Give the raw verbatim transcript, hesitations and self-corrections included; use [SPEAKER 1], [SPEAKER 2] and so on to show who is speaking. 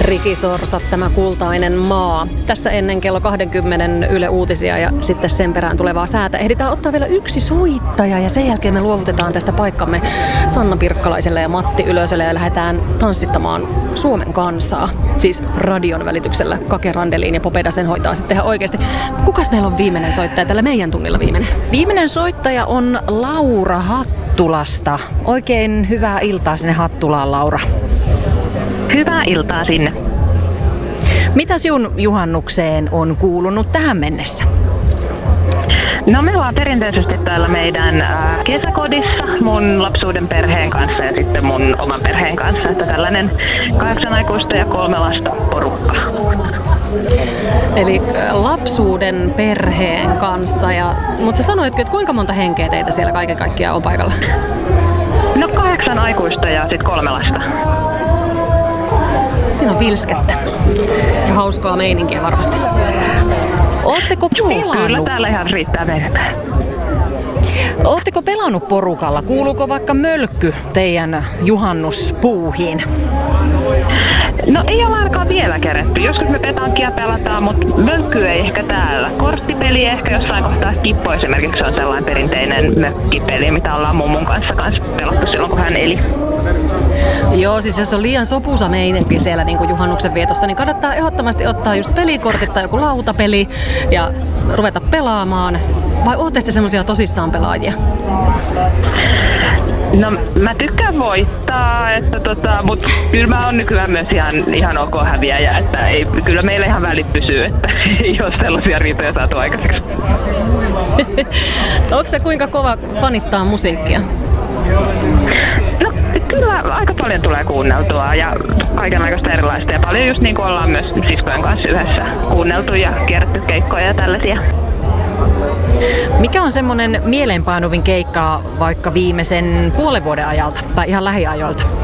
[SPEAKER 1] Rikisorsat, tämä kultainen maa. Tässä ennen kello kaksikymmentä Yle Uutisia ja sitten sen perään tulevaa säätä. Ehditään ottaa vielä yksi soittaja ja sen jälkeen me luovutetaan tästä paikkamme Sanna Pirkkalaiselle ja Matti Ylöselle ja lähdetään tanssittamaan Suomen kansaa. Siis radion välityksellä. Kake Randeliin ja Popeda sen hoitaa sitten ihan oikeasti. Kukas meillä on viimeinen soittaja tällä meidän tunnilla viimeinen?
[SPEAKER 2] Viimeinen soittaja on Laura Hattulasta. Oikein hyvää iltaa sinne Hattulaan, Laura.
[SPEAKER 3] Hyvää iltaa sinne.
[SPEAKER 2] Mitä sinun juhannukseen on kuulunut tähän mennessä?
[SPEAKER 3] No me ollaan perinteisesti täällä meidän äh, kesäkodissa mun lapsuuden perheen kanssa ja sitten mun oman perheen kanssa. Että tällainen kahdeksan aikuista ja kolme lasta porukka.
[SPEAKER 1] Eli lapsuuden perheen kanssa. Ja, mutta sä sanoitkin, että kuinka monta henkeä teitä siellä kaiken kaikkiaan on paikalla?
[SPEAKER 3] No kahdeksan aikuista ja sitten kolme lasta.
[SPEAKER 1] Siinä on vilskettä ja hauskaa meininkiä varmasti.
[SPEAKER 2] Ootteko
[SPEAKER 3] Juu,
[SPEAKER 2] pelannut?
[SPEAKER 3] Kyllä täällä ihan riittää meidän.
[SPEAKER 2] Ootteko pelannut porukalla? Kuuluuko vaikka mölkky teidän juhannuspuuhiin?
[SPEAKER 3] No ei ole ainakaan vielä keretty. Joskus me petankia pelataan, mutta mökky ei ehkä täällä. Korttipeli ehkä jossain kohtaa. Kippo esimerkiksi on sellainen perinteinen mökkipeli, mitä ollaan mummun kanssa, kanssa pelattu silloin, kun hän eli.
[SPEAKER 1] Joo, siis jos on liian sopuisa meininki siellä niin kuin juhannuksen vietossa, niin kannattaa ehdottomasti ottaa just pelikortit tai joku lautapeli ja ruveta pelaamaan. Vai ootte sitten semmoisia tosissaan pelaajia?
[SPEAKER 3] No mä tykkään voittaa, että tota, mutta kyllä mä oon nykyään myös ihan, ihan ok häviäjä, että ei, kyllä meillä ihan välit pysyy, että ei ole sellaisia riitoja saatu aikaiseksi.
[SPEAKER 1] Onko se kuinka kova fanittaa musiikkia?
[SPEAKER 3] No kyllä aika paljon tulee kuunneltua ja kaikenlaista erilaista ja paljon just niin kuin ollaan myös siskojen kanssa yhdessä kuunneltu ja kierretty keikkoja ja tällaisia.
[SPEAKER 2] Mikä on semmoinen mieleenpainuvin keikka vaikka viimeisen puolen vuoden ajalta tai ihan lähiajoilta?